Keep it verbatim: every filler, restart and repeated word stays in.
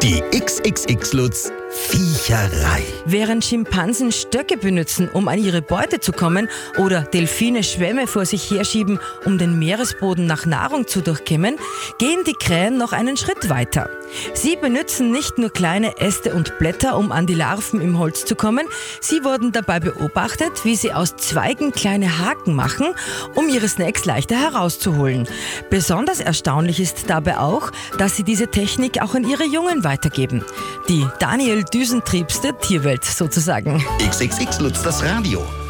Die X X X-Lutz Viecherei. Während Schimpansen Stöcke benutzen, um an ihre Beute zu kommen, oder Delfine Schwämme vor sich herschieben, um den Meeresboden nach Nahrung zu durchkämmen, gehen die Krähen noch einen Schritt weiter. Sie benutzen nicht nur kleine Äste und Blätter, um an die Larven im Holz zu kommen, sie wurden dabei beobachtet, wie sie aus Zweigen kleine Haken machen, um ihre Snacks leichter herauszuholen. Besonders erstaunlich ist dabei auch, dass sie diese Technik auch an ihre Jungen weitergeben. Die Daniel Düsentriebs der Tierwelt sozusagen. X X X-Lutz das Radio.